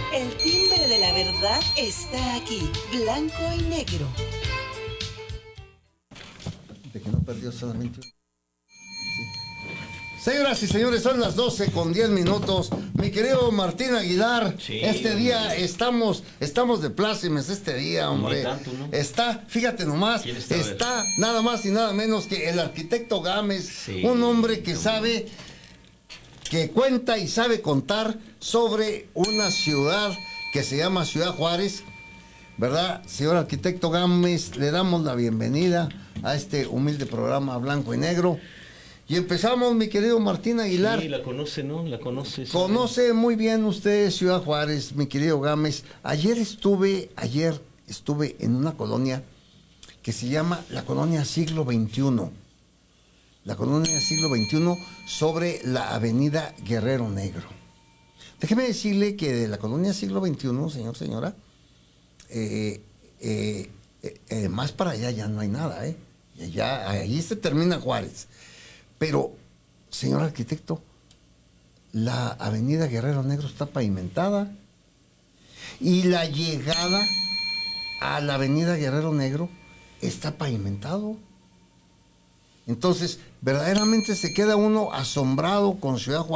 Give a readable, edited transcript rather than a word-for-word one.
El timbre de la verdad está aquí, blanco y negro. De que no perdió solamente un... Señoras y señores, son las 12:10. Mi querido Martín Aguilar, Sí, este hombre. día estamos de plácemes este día, hombre. Ni tanto, ¿no? Está, fíjate nomás, ¿Quién está, a ver? está nada más y nada menos que el arquitecto Gámez, Sí, un hombre que hombre. sabe, que cuenta y sabe contar sobre una ciudad que se llama Ciudad Juárez, ¿verdad? Señor arquitecto Gámez, le damos la bienvenida a este humilde programa Blanco y Negro. Y empezamos, mi querido Martín Aguilar. Sí, la conoce, ¿no? La conoce. ¿sabe? Conoce muy bien usted Ciudad Juárez, mi querido Gámez. Ayer estuve en una colonia que se llama la colonia Siglo XXI. La colonia Siglo XXI sobre la avenida Guerrero Negro. Déjeme decirle que de la colonia Siglo XXI, señor, señora, más para allá ya no hay nada, ¿eh? Ya, ahí se termina Juárez. Pero, señor arquitecto, la avenida Guerrero Negro está pavimentada y la llegada a la avenida Guerrero Negro está pavimentado. Entonces, verdaderamente se queda uno asombrado con Ciudad Juárez.